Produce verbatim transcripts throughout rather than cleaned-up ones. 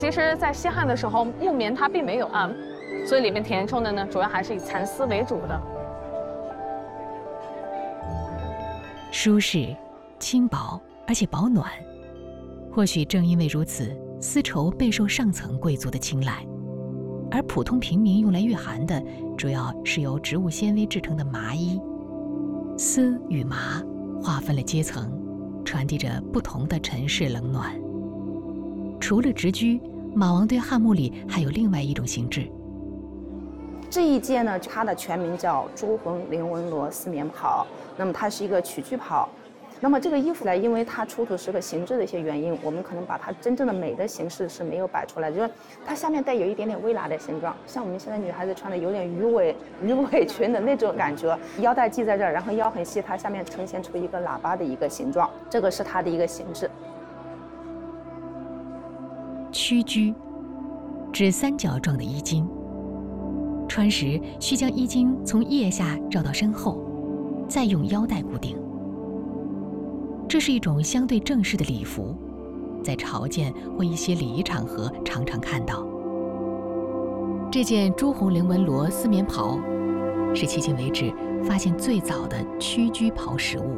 其实，在西汉的时候，木棉它并没有暗，所以里面填充的呢，主要还是以蚕丝为主的。 舒适、轻薄，而且保暖。或许正因为如此，丝绸备受上层贵族的青睐，而普通平民用来御寒的，主要是由植物纤维制成的麻衣。丝与麻划分了阶层，传递着不同的尘世冷暖。除了直居，马王堆汉墓里还有另外一种形制。 这一件呢，它的全名叫朱红绫纹罗丝棉袍，那么它是一个曲裾袍。那么这个衣服呢，因为它出土是个形制的一些原因，我们可能把它真正的美的形式是没有摆出来，就是它下面带有一点点微喇的形状，像我们现在女孩子穿的有点鱼尾鱼尾裙的那种感觉，腰带系在这儿，然后腰很细，它下面呈现出一个喇叭的一个形状，这个是它的一个形制。 屈居，指三角状的衣襟。穿时需将衣襟从腋下绕到身后，再用腰带固定。这是一种相对正式的礼服，在朝见或一些礼仪场合常常看到。这件朱红绫纹罗丝棉袍，是迄今为止发现最早的屈居袍实物。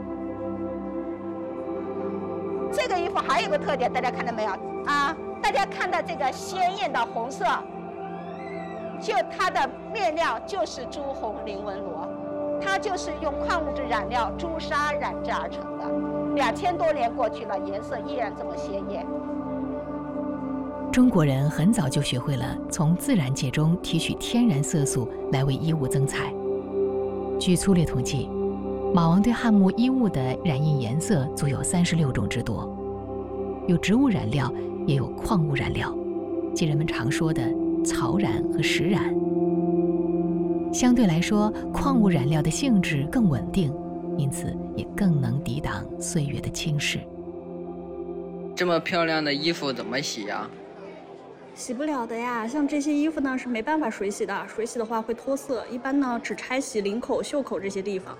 这个衣服还有个特点，大家看到没有啊？大家看到这个鲜艳的红色，就它的面料就是朱红绫纹罗。它就是用矿物质染料朱砂染制而成的，两千多年过去了，颜色依然这么鲜艳。 中国人很早就学会了从自然界中提取天然色素来为衣物增彩。据粗略统计，马王堆汉墓衣物的染印颜色足有三十六种之多，有植物染料，也有矿物染料，即人们常说的草染和石染。相对来说，矿物染料的性质更稳定，因此也更能抵挡岁月的侵蚀。 这么漂亮的衣服怎么洗呀？ 洗不了的呀，像这些衣服呢是没办法水洗的，水洗的话会脱色，一般呢只拆洗领口、袖口这些地方。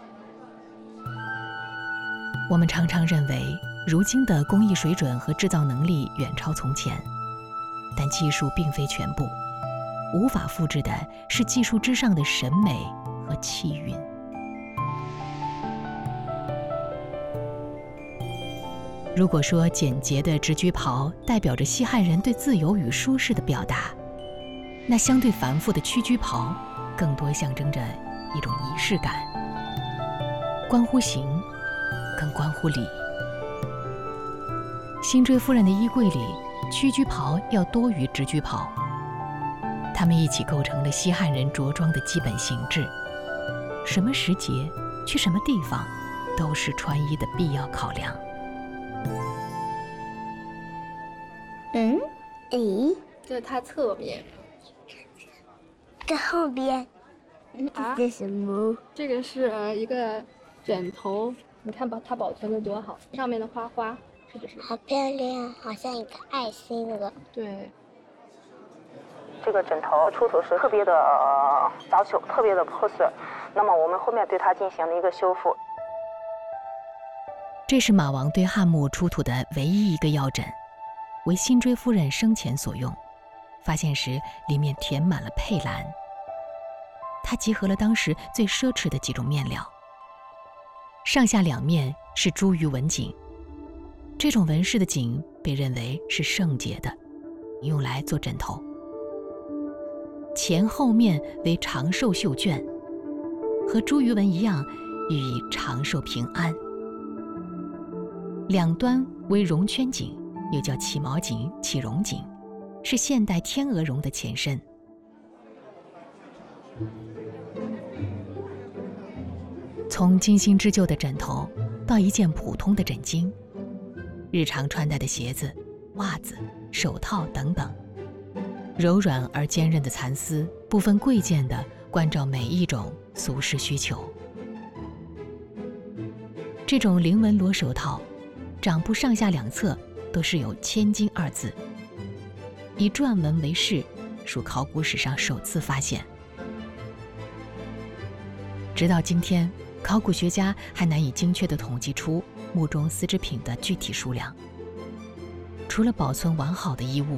我们常常认为，如今的工艺水准和制造能力远超从前，但技术并非全部。无法复制的是技术之上的审美和气韵。如果说简洁的直居袍代表着西汉人对自由与舒适的表达，那相对繁复的屈居袍更多象征着一种仪式感，关乎形，更关乎礼。辛追夫人的衣柜里，屈居袍要多于直居袍。它们一起构成了西汉人着装的基本形制，什么时节，去什么地方，都是穿衣的必要考量。 嗯，咦， 这是它侧面， 这后边， 啊， 这是什么？ 这个是一个枕头，你看吧，它保存的多好，上面的花花是不是？ 好漂亮，好像一个爱心那个。 对。 这个枕头出土时特别的呃早朽，特别的破碎，那么我们后面对它进行了一个修复。 这是马王堆汉墓出土的唯一一个药枕，为辛追夫人生前所用。发现时里面填满了佩兰，它集合了当时最奢侈的几种面料。上下两面是茱萸纹锦，这种纹饰的锦被认为是圣洁的，用来做枕头。前后面为长寿绣卷，和茱萸纹一样，寓意长寿平安。两端为绒圈锦，又叫起毛锦、起绒锦，是现代天鹅绒的前身。从精心织就的枕头到一件普通的枕巾，日常穿戴的鞋子、袜子、手套等等，柔软而坚韧的蚕丝，不分贵贱地关照每一种俗世需求。这种绫纹罗手套，掌部上下两侧都是有千金二字，以篆文为饰，属考古史上首次发现。直到今天，考古学家还难以精确地统计出墓中丝织品的具体数量。 除了保存完好的衣物，